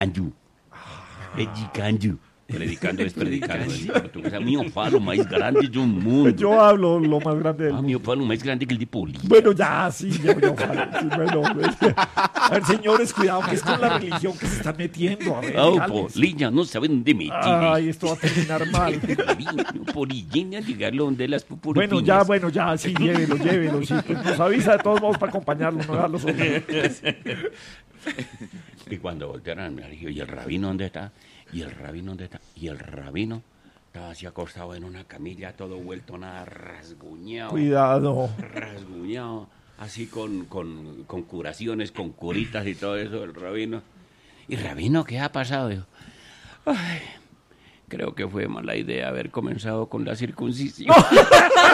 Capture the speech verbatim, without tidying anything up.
Anju. Predicando. Predicando es predicando. En portugués. Mi falo más grande de un mundo. Yo hablo lo más grande del Ah, mundo. mi falo más grande que el de Poli. Bueno, ya, sí, yo, yo falo. Sí, bueno, a ver, señores, cuidado, que es con la religión que se están metiendo. A ver, Oh, cálmense. Polilla, no saben dónde metir. Ay, esto va a terminar mal. Polilla, llegarlo donde las pupuripiñas. Bueno, ya, bueno, ya, sí, llévelo, llévelo. Sí, pues nos avisa de todos modos para acompañarlo, no dejarlo solo. Y cuando voltearon, me dijo, ¿y el rabino dónde está? ¿Y el rabino dónde está? Y el rabino estaba así acostado en una camilla, todo vuelto nada, rasguñado. Cuidado. Rasguñado, así con, con, con curaciones, con curitas y todo eso, el rabino. ¿Y rabino qué ha pasado? Dijo, ay, creo que fue mala idea haber comenzado con la circuncisión.